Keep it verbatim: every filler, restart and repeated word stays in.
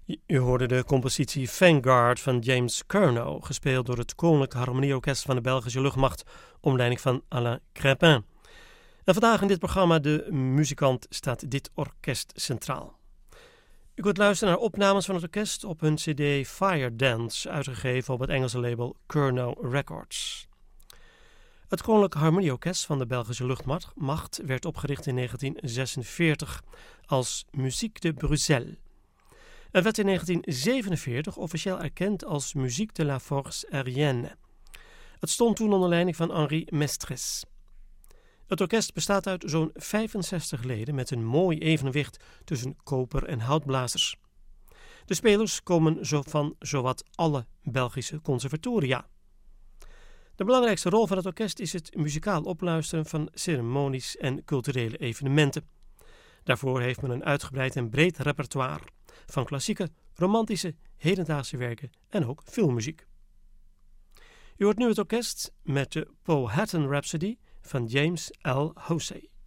U hoorde de compositie Vanguard van James Curnow, gespeeld door het Koninklijk Harmonieorkest van de Belgische Luchtmacht, onder leiding van Alain Crépin. En vandaag in dit programma De Muzikant staat dit orkest centraal. U kunt luisteren naar opnames van het orkest op hun cd Fire Dance, uitgegeven op het Engelse label Curnow Records. Het Koninklijk Harmonieorkest van de Belgische Luchtmacht werd opgericht in negentien zesenveertig als Musique de Bruxelles. Het werd in negentien zevenenveertig officieel erkend als Musique de la Force Aérienne. Het stond toen onder leiding van Henri Mestres. Het orkest bestaat uit zo'n vijfenzestig leden met een mooi evenwicht tussen koper- en houtblazers. De spelers komen zo van zowat alle Belgische conservatoria. De belangrijkste rol van het orkest is het muzikaal opluisteren van ceremonies en culturele evenementen. Daarvoor heeft men een uitgebreid en breed repertoire van klassieke, romantische, hedendaagse werken en ook filmmuziek. U hoort nu het orkest met de Powhatan Rhapsody van James L. Hosey.